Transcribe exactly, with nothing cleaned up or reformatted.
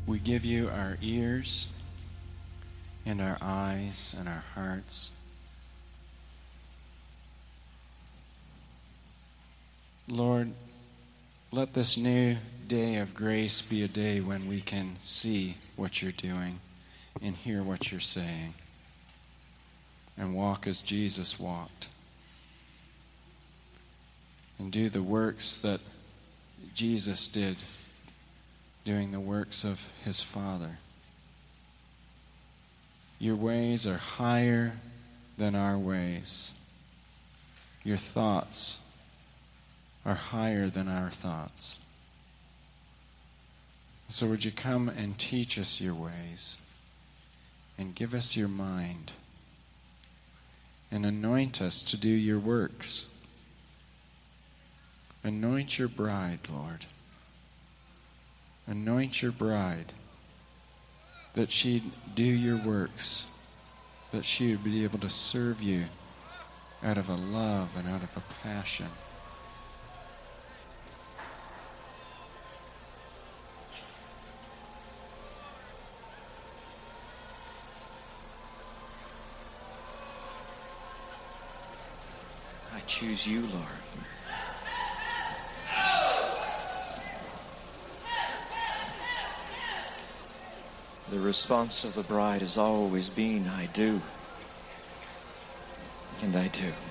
We give you our ears and our eyes and our hearts. Lord, let this new day of grace be a day when we can see what you're doing and hear what you're saying and walk as Jesus walked and do the works that Jesus did, doing the works of his Father. Your ways are higher than our ways. Your thoughts are higher than our thoughts. So would you come and teach us your ways and give us your mind and anoint us to do your works. Anoint your bride, Lord. Anoint your bride that she'd do your works, that she would be able to serve you out of a love and out of a passion. I choose you, Lord. The response of the bride has always been, I do. And I do.